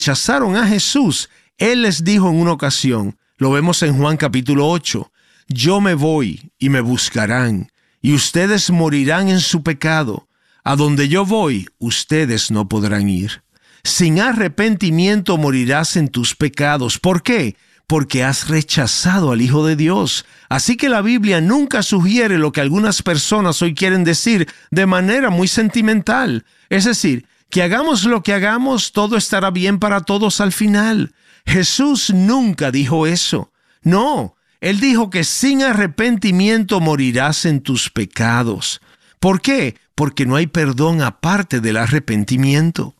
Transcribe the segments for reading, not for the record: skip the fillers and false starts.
rechazaron a Jesús, Él les dijo en una ocasión, lo vemos en Juan capítulo 8, yo me voy y me buscarán, y ustedes morirán en su pecado. A donde yo voy, ustedes no podrán ir. Sin arrepentimiento morirás en tus pecados. ¿Por qué? Porque has rechazado al Hijo de Dios. Así que la Biblia nunca sugiere lo que algunas personas hoy quieren decir de manera muy sentimental. Es decir, que hagamos lo que hagamos, todo estará bien para todos al final. Jesús nunca dijo eso. No, Él dijo que sin arrepentimiento morirás en tus pecados. ¿Por qué? Porque no hay perdón aparte del arrepentimiento.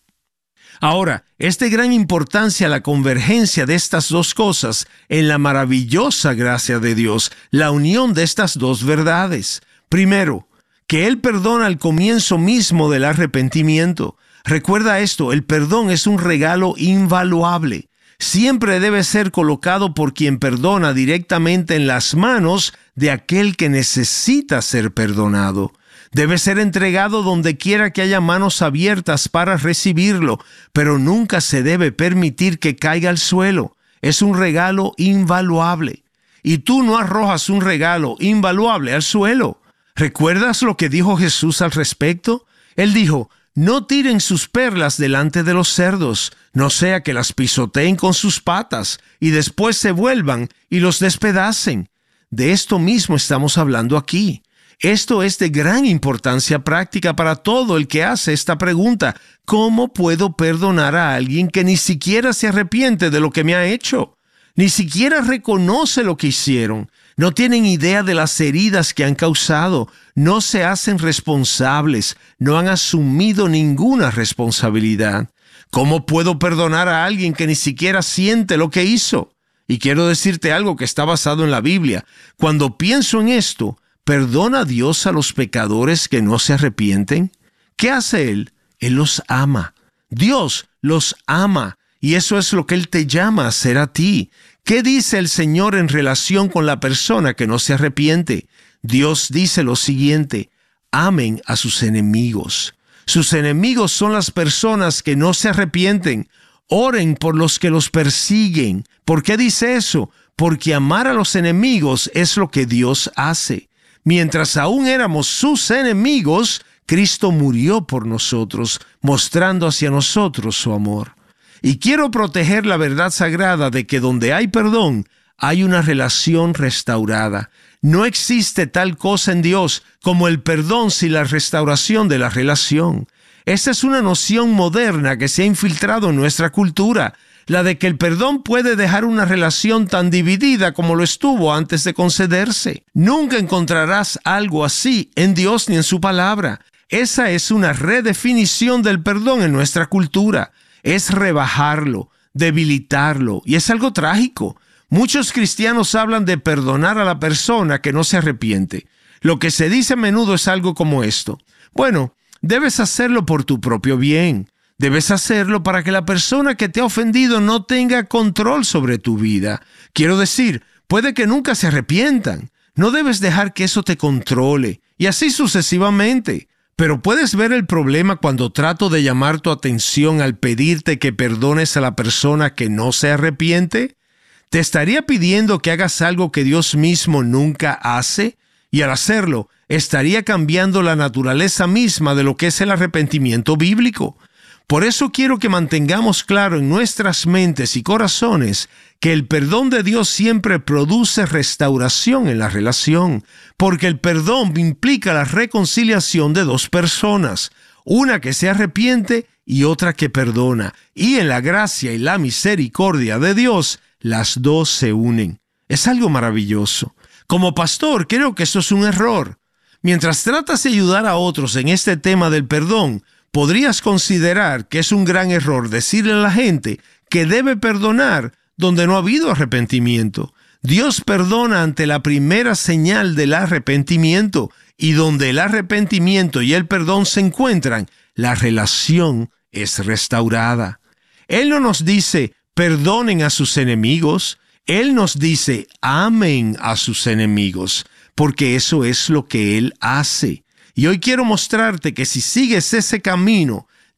Ahora, es de gran importancia la convergencia de estas dos cosas en la maravillosa gracia de Dios, la unión de estas dos verdades. Primero, que Él perdona al comienzo mismo del arrepentimiento. Recuerda esto, el perdón es un regalo invaluable. Siempre debe ser colocado por quien perdona directamente en las manos de aquel que necesita ser perdonado. Debe ser entregado donde quiera que haya manos abiertas para recibirlo, pero nunca se debe permitir que caiga al suelo. Es un regalo invaluable. Y tú no arrojas un regalo invaluable al suelo. ¿Recuerdas lo que dijo Jesús al respecto? Él dijo, no tiren sus perlas delante de los cerdos, no sea que las pisoteen con sus patas y después se vuelvan y los despedacen. De esto mismo estamos hablando aquí. Esto es de gran importancia práctica para todo el que hace esta pregunta. ¿Cómo puedo perdonar a alguien que ni siquiera se arrepiente de lo que me ha hecho? Ni siquiera reconoce lo que hicieron. No tienen idea de las heridas que han causado. No se hacen responsables. No han asumido ninguna responsabilidad. ¿Cómo puedo perdonar a alguien que ni siquiera siente lo que hizo? Y quiero decirte algo que está basado en la Biblia. Cuando pienso en esto, ¿perdona Dios a los pecadores que no se arrepienten? ¿Qué hace Él? Él los ama. Dios los ama. Y eso es lo que Él te llama a hacer a ti. ¿Qué dice el Señor en relación con la persona que no se arrepiente? Dios dice lo siguiente: amen a sus enemigos. Sus enemigos son las personas que no se arrepienten. Oren por los que los persiguen. ¿Por qué dice eso? Porque amar a los enemigos es lo que Dios hace. Mientras aún éramos sus enemigos, Cristo murió por nosotros, mostrando hacia nosotros su amor. Y quiero proteger la verdad sagrada de que donde hay perdón, hay una relación restaurada. No existe tal cosa en Dios como el perdón sin la restauración de la relación. Esta es una noción moderna que se ha infiltrado en nuestra cultura, la de que el perdón puede dejar una relación tan dividida como lo estuvo antes de concederse. Nunca encontrarás algo así en Dios ni en su palabra. Esa es una redefinición del perdón en nuestra cultura. Es rebajarlo, debilitarlo, y es algo trágico. Muchos cristianos hablan de perdonar a la persona que no se arrepiente. Lo que se dice a menudo es algo como esto: bueno, debes hacerlo por tu propio bien. Debes hacerlo para que la persona que te ha ofendido no tenga control sobre tu vida. Quiero decir, puede que nunca se arrepientan. No debes dejar que eso te controle, y así sucesivamente. Pero puedes ver el problema cuando trato de llamar tu atención al pedirte que perdones a la persona que no se arrepiente. ¿Te estaría pidiendo que hagas algo que Dios mismo nunca hace? Y al hacerlo, estaría cambiando la naturaleza misma de lo que es el arrepentimiento bíblico. Por eso quiero que mantengamos claro en nuestras mentes y corazones que el perdón de Dios siempre produce restauración en la relación, porque el perdón implica la reconciliación de dos personas, una que se arrepiente y otra que perdona, y en la gracia y la misericordia de Dios, las dos se unen. Es algo maravilloso. Como pastor, creo que eso es un error. Mientras tratas de ayudar a otros en este tema del perdón, podrías considerar que es un gran error decirle a la gente que debe perdonar donde no ha habido arrepentimiento. Dios perdona ante la primera señal del arrepentimiento, y donde el arrepentimiento y el perdón se encuentran, la relación es restaurada. Él no nos dice perdonen a sus enemigos, Él nos dice amen a sus enemigos, porque eso es lo que Él hace. Y hoy quiero mostrarte que si sigues ese camino,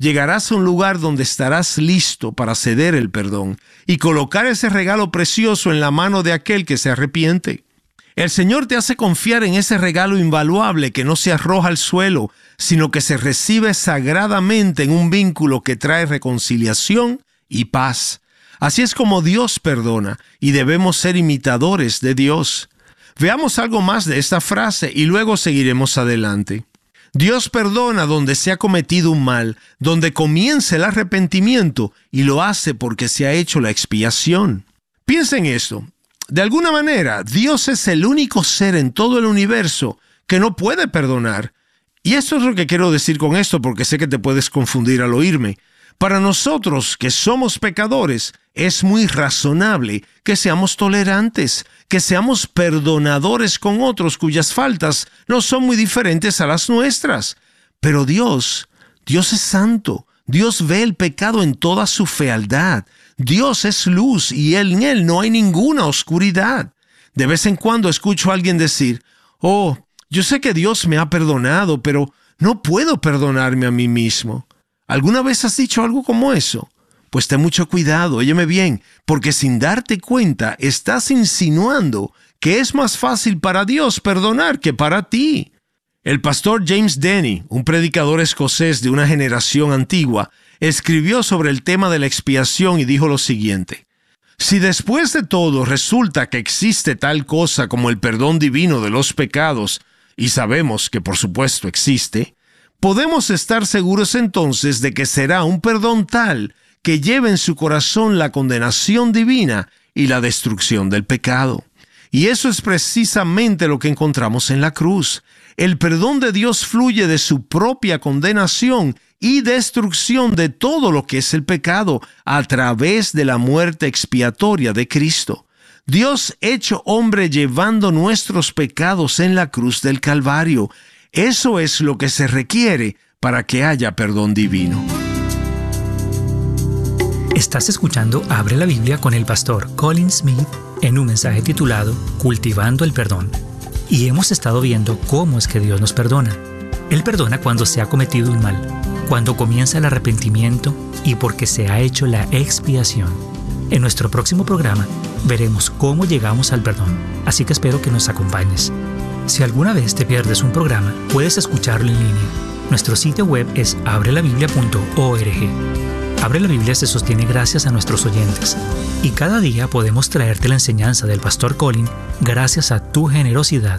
llegarás a un lugar donde estarás listo para ceder el perdón y colocar ese regalo precioso en la mano de aquel que se arrepiente. El Señor te hace confiar en ese regalo invaluable que no se arroja al suelo, sino que se recibe sagradamente en un vínculo que trae reconciliación y paz. Así es como Dios perdona, y debemos ser imitadores de Dios. Veamos algo más de esta frase y luego seguiremos adelante. Dios perdona donde se ha cometido un mal, donde comienza el arrepentimiento, y lo hace porque se ha hecho la expiación. Piensa en esto. De alguna manera, Dios es el único ser en todo el universo que no puede perdonar. Y esto es lo que quiero decir con esto, porque sé que te puedes confundir al oírme. Para nosotros, que somos pecadores, es muy razonable que seamos tolerantes, que seamos perdonadores con otros cuyas faltas no son muy diferentes a las nuestras. Pero Dios es santo. Dios ve el pecado en toda su fealdad. Dios es luz y en Él no hay ninguna oscuridad. De vez en cuando escucho a alguien decir, «Oh, yo sé que Dios me ha perdonado, pero no puedo perdonarme a mí mismo». ¿Alguna vez has dicho algo como eso? Pues ten mucho cuidado, óyeme bien, porque sin darte cuenta estás insinuando que es más fácil para Dios perdonar que para ti. El pastor James Denney, un predicador escocés de una generación antigua, escribió sobre el tema de la expiación y dijo lo siguiente: si después de todo resulta que existe tal cosa como el perdón divino de los pecados, y sabemos que por supuesto existe, podemos estar seguros entonces de que será un perdón tal que lleve en su corazón la condenación divina y la destrucción del pecado. Y eso es precisamente lo que encontramos en la cruz. El perdón de Dios fluye de su propia condenación y destrucción de todo lo que es el pecado a través de la muerte expiatoria de Cristo. Dios hecho hombre llevando nuestros pecados en la cruz del Calvario. Eso es lo que se requiere para que haya perdón divino. Estás escuchando Abre la Biblia con el pastor Colin Smith en un mensaje titulado Cultivando el Perdón. Y hemos estado viendo cómo es que Dios nos perdona. Él perdona cuando se ha cometido un mal, cuando comienza el arrepentimiento y porque se ha hecho la expiación. En nuestro próximo programa veremos cómo llegamos al perdón, así que espero que nos acompañes. Si alguna vez te pierdes un programa, puedes escucharlo en línea. Nuestro sitio web es abrelabiblia.org. Abre la Biblia se sostiene gracias a nuestros oyentes, y cada día podemos traerte la enseñanza del pastor Colin gracias a tu generosidad.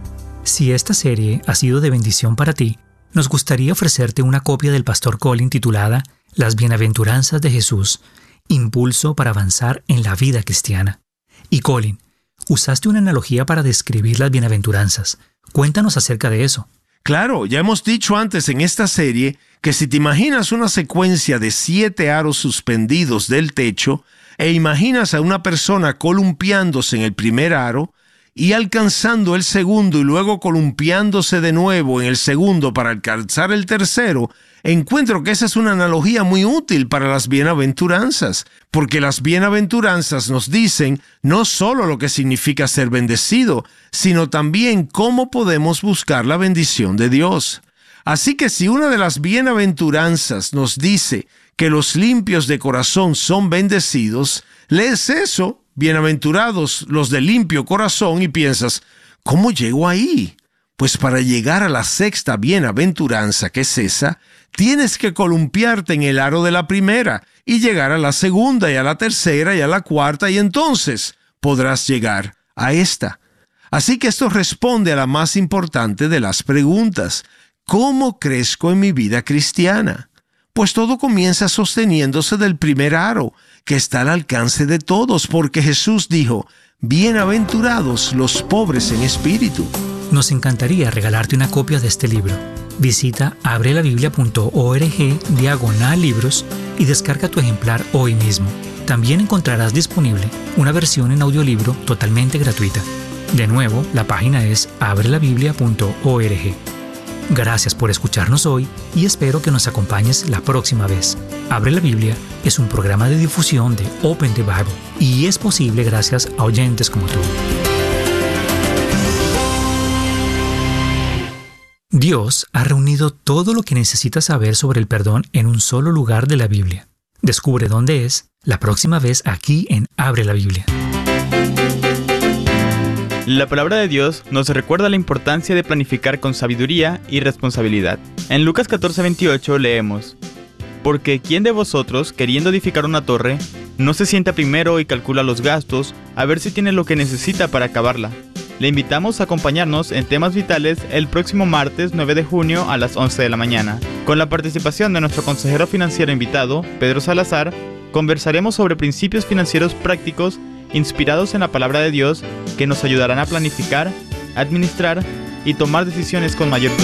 Si esta serie ha sido de bendición para ti, nos gustaría ofrecerte una copia del pastor Colin titulada Las Bienaventuranzas de Jesús, impulso para avanzar en la vida cristiana. Y Colin, usaste una analogía para describir las bienaventuranzas. Cuéntanos acerca de eso. Claro, ya hemos dicho antes en esta serie que si te imaginas una secuencia de 7 aros suspendidos del techo e imaginas a una persona columpiándose en el primer aro y alcanzando el segundo y luego columpiándose de nuevo en el segundo para alcanzar el tercero, encuentro que esa es una analogía muy útil para las bienaventuranzas, porque las bienaventuranzas nos dicen no solo lo que significa ser bendecido, sino también cómo podemos buscar la bendición de Dios. Así que si una de las bienaventuranzas nos dice que los limpios de corazón son bendecidos, lees eso, bienaventurados los de limpio corazón, y piensas, ¿cómo llego ahí? Pues para llegar a la sexta bienaventuranza, que es esa, tienes que columpiarte en el aro de la primera y llegar a la segunda y a la tercera y a la cuarta, y entonces podrás llegar a esta. Así que esto responde a la más importante de las preguntas: ¿cómo crezco en mi vida cristiana? Pues todo comienza sosteniéndose del primer aro, que está al alcance de todos, porque Jesús dijo, bienaventurados los pobres en espíritu. Nos encantaría regalarte una copia de este libro. Visita abrelabiblia.org/libros y descarga tu ejemplar hoy mismo. También encontrarás disponible una versión en audiolibro totalmente gratuita. De nuevo, la página es abrelabiblia.org. Gracias por escucharnos hoy y espero que nos acompañes la próxima vez. Abre la Biblia es un programa de difusión de Open the Bible y es posible gracias a oyentes como tú. Dios ha reunido todo lo que necesitas saber sobre el perdón en un solo lugar de la Biblia. Descubre dónde es la próxima vez aquí en Abre la Biblia. La palabra de Dios nos recuerda la importancia de planificar con sabiduría y responsabilidad. En Lucas 14:28 leemos: Porque ¿quién de vosotros, queriendo edificar una torre, no se sienta primero y calcula los gastos a ver si tiene lo que necesita para acabarla? Le invitamos a acompañarnos en Temas Vitales el próximo martes 9 de junio a las 11 de la mañana. Con la participación de nuestro consejero financiero invitado, Pedro Salazar, conversaremos sobre principios financieros prácticos inspirados en la palabra de Dios que nos ayudarán a planificar, administrar y tomar decisiones con mayor